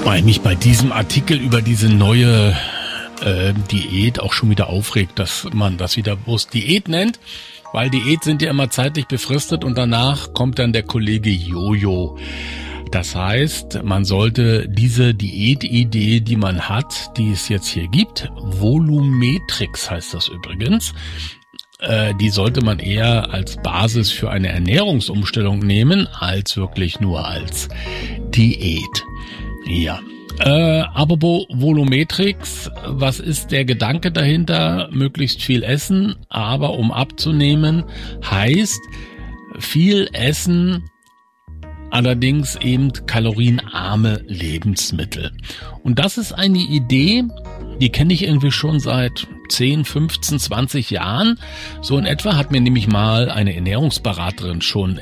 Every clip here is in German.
Weil mich bei diesem Artikel über diese neue Diät auch schon wieder aufregt, dass man das wieder bloß Diät nennt, weil Diät sind ja immer zeitlich befristet und danach kommt dann der Kollege Jojo. Das heißt, man sollte diese Diätidee, die man hat, die es jetzt hier gibt, Volumetrix heißt das übrigens, die sollte man eher als Basis für eine Ernährungsumstellung nehmen, als wirklich nur als Diät. Ja. Apropos Volumetrix, was ist der Gedanke dahinter? Möglichst viel essen, aber um abzunehmen, heißt viel essen, allerdings eben kalorienarme Lebensmittel. Und das ist eine Idee, die kenne ich irgendwie schon seit 10, 15, 20 Jahren. So in etwa hat mir nämlich mal eine Ernährungsberaterin schon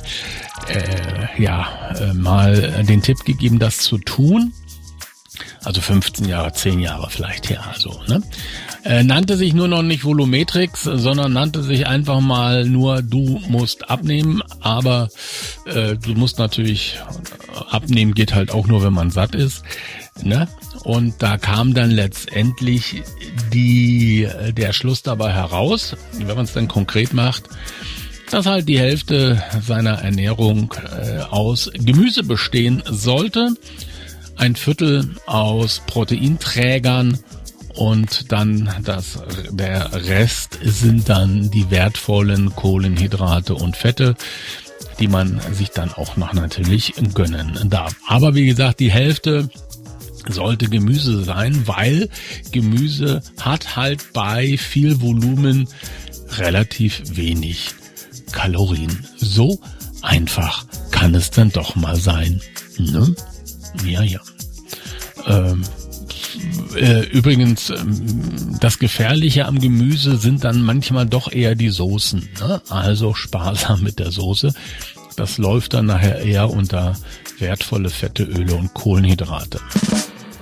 mal den Tipp gegeben, das zu tun. Also 15 Jahre, 10 Jahre vielleicht her, also, ne? Nannte sich nur noch nicht Volumetrix, sondern nannte sich einfach mal nur, du musst abnehmen, aber du musst natürlich, abnehmen geht halt auch nur, wenn man satt ist, ne? Und da kam dann letztendlich der Schluss dabei heraus, wenn man es dann konkret macht, dass halt die Hälfte seiner Ernährung aus Gemüse bestehen sollte, ein Viertel aus Proteinträgern und dann der Rest sind dann die wertvollen Kohlenhydrate und Fette, die man sich dann auch noch natürlich gönnen darf. Aber wie gesagt, die Hälfte sollte Gemüse sein, weil Gemüse hat halt bei viel Volumen relativ wenig Kalorien. So einfach kann es dann doch mal sein, ne? Ja. Übrigens, das Gefährliche am Gemüse sind dann manchmal doch eher die Soßen, ne? Also sparsam mit der Soße. Das läuft dann nachher eher unter wertvolle Fette, Öle und Kohlenhydrate.